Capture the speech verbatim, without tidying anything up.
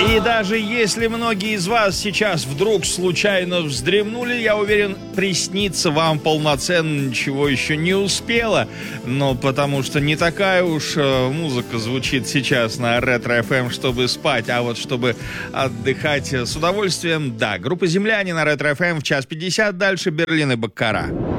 И даже если многие из вас сейчас вдруг случайно вздремнули, я уверен, присниться вам полноценно ничего еще не успело. Но потому что не такая уж э, музыка звучит сейчас на Ретро-эф эм, чтобы спать, а вот чтобы отдыхать с удовольствием. Да, группа «Земляне» на Ретро-эф эм в час пятьдесят, дальше Берлин и Баккара.